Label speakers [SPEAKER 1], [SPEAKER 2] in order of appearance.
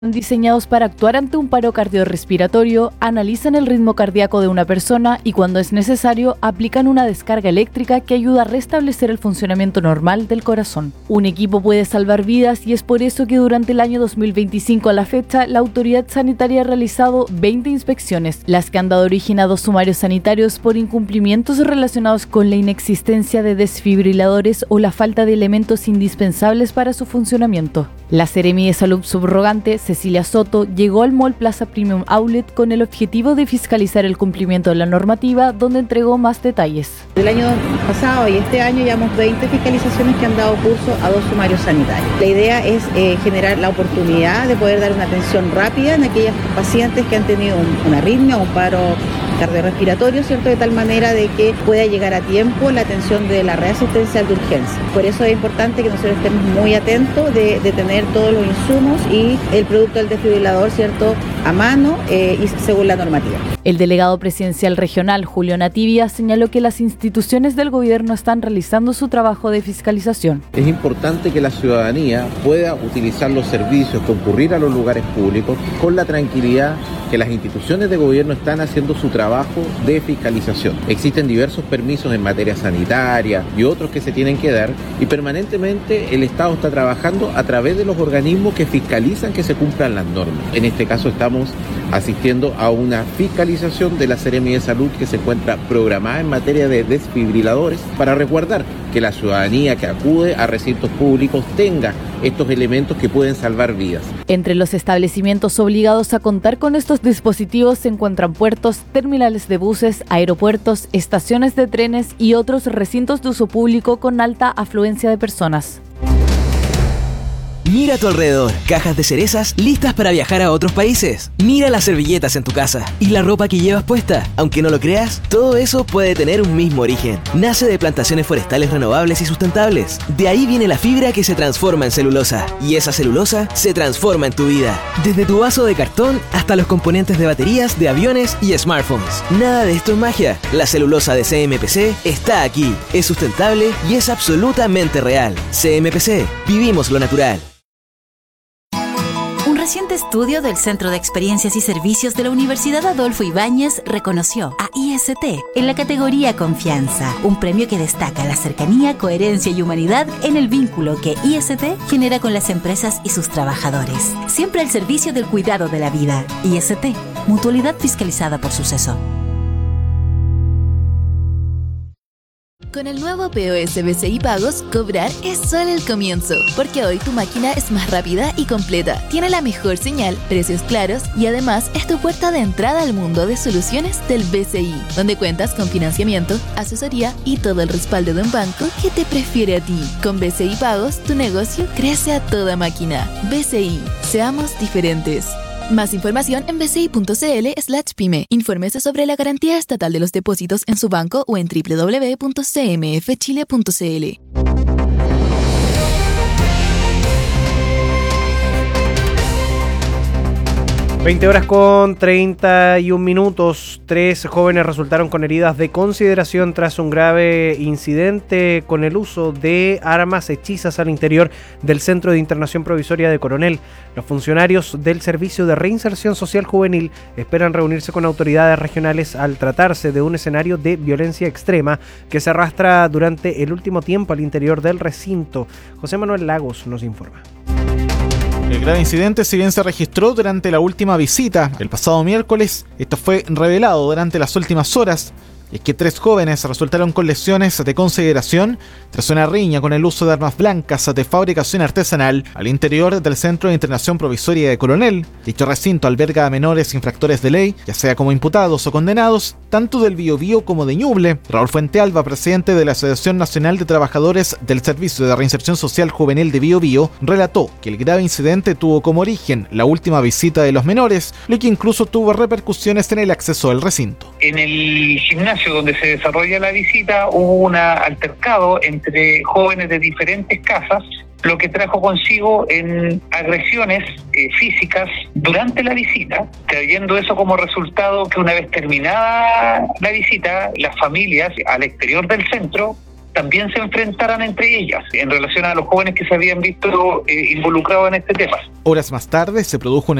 [SPEAKER 1] diseñados para actuar ante un paro cardiorrespiratorio, analizan el ritmo cardíaco de una persona y, cuando es necesario, aplican una descarga eléctrica que ayuda a restablecer el funcionamiento normal del corazón. Un equipo puede salvar vidas y es por eso que durante el año 2025 a la fecha, la autoridad sanitaria ha realizado 20 inspecciones, las que han dado origen a 2 sumarios sanitarios por incumplimientos relacionados con la inexistencia de desfibriladores o la falta de elementos indispensables para su funcionamiento. La Seremi de Salud subrogante, Cecilia Soto, llegó al Mall Plaza Premium Outlet con el objetivo de fiscalizar el cumplimiento de la normativa, donde entregó más detalles.
[SPEAKER 2] El año pasado y este año llevamos 20 fiscalizaciones que han dado curso a 2 sumarios sanitarios. La idea es generar la oportunidad de poder dar una atención rápida en aquellos pacientes que han tenido una arritmia o un paro cardiorrespiratorio, ¿cierto? De tal manera de que pueda llegar a tiempo la atención de la reasistencia de urgencia. Por eso es importante que nosotros estemos muy atentos de tener todos los insumos y el producto del desfibrilador, ¿cierto?, a mano y según la normativa.
[SPEAKER 1] El delegado presidencial regional, Julio Nativia, señaló que las instituciones del gobierno están realizando su trabajo de fiscalización.
[SPEAKER 3] Es importante que la ciudadanía pueda utilizar los servicios, concurrir a los lugares públicos con la tranquilidad que las instituciones de gobierno están haciendo su trabajo de fiscalización. Existen diversos permisos en materia sanitaria y otros que se tienen que dar, y permanentemente el Estado está trabajando a través de los organismos que fiscalizan que se cumplan las normas. En este caso estamos asistiendo a una fiscalización de la Seremi de Salud que se encuentra programada en materia de desfibriladores para resguardar que la ciudadanía que acude a recintos públicos tenga estos elementos que pueden salvar vidas.
[SPEAKER 1] Entre los establecimientos obligados a contar con estos dispositivos se encuentran puertos, terminales de buses, aeropuertos, estaciones de trenes y otros recintos de uso público con alta afluencia de personas.
[SPEAKER 4] Mira a tu alrededor, cajas de cerezas listas para viajar a otros países. Mira las servilletas en tu casa y la ropa que llevas puesta. Aunque no lo creas, todo eso puede tener un mismo origen. Nace de plantaciones forestales renovables y sustentables. De ahí viene la fibra que se transforma en celulosa. Y esa celulosa se transforma en tu vida. Desde tu vaso de cartón hasta los componentes de baterías, de aviones y smartphones. Nada de esto es magia. La celulosa de CMPC está aquí. Es sustentable y es absolutamente real. CMPC. Vivimos lo natural.
[SPEAKER 5] Un reciente estudio del Centro de Experiencias y Servicios de la Universidad Adolfo Ibáñez reconoció a IST en la categoría Confianza, un premio que destaca la cercanía, coherencia y humanidad en el vínculo que IST genera con las empresas y sus trabajadores. Siempre al servicio del cuidado de la vida. IST, mutualidad fiscalizada por Suceso.
[SPEAKER 6] Con el nuevo POS BCI Pagos, cobrar es solo el comienzo, porque hoy tu máquina es más rápida y completa, tiene la mejor señal, precios claros y además es tu puerta de entrada al mundo de soluciones del BCI, donde cuentas con financiamiento, asesoría y todo el respaldo de un banco que te prefiere a ti. Con BCI Pagos, tu negocio crece a toda máquina. BCI, seamos diferentes. Más información en bci.cl/pyme. Infórmese sobre la garantía estatal de los depósitos en su banco o en www.cmfchile.cl.
[SPEAKER 7] 20:31. 3 jóvenes resultaron con heridas de consideración tras un grave incidente con el uso de armas hechizas al interior del Centro de Internación Provisoria de Coronel. Los funcionarios del Servicio de Reinserción Social Juvenil esperan reunirse con autoridades regionales al tratarse de un escenario de violencia extrema que se arrastra durante el último tiempo al interior del recinto. José Manuel Lagos nos informa.
[SPEAKER 8] El grave incidente, si bien se registró durante la última visita, el pasado miércoles, esto fue revelado durante las últimas horas, y es que 3 jóvenes resultaron con lesiones de consideración tras una riña con el uso de armas blancas de fabricación artesanal al interior del Centro de Internación Provisoria de Coronel. Dicho recinto alberga a menores infractores de ley, ya sea como imputados o condenados, tanto del Biobío como de Ñuble. Raúl Fuentealba, presidente de la Asociación Nacional de Trabajadores del Servicio de Reinserción Social Juvenil de Biobío, relató que el grave incidente tuvo como origen la última visita de los menores, lo que incluso tuvo repercusiones en el acceso al recinto.
[SPEAKER 9] En el gimnasio donde se desarrolla la visita hubo un altercado entre jóvenes de diferentes casas, lo que trajo consigo en agresiones físicas durante la visita, trayendo eso como resultado que una vez terminada la visita, las familias al exterior del centro también se enfrentaran entre ellas en relación a los jóvenes que se habían visto involucrados en este tema.
[SPEAKER 8] Horas más tarde se produjo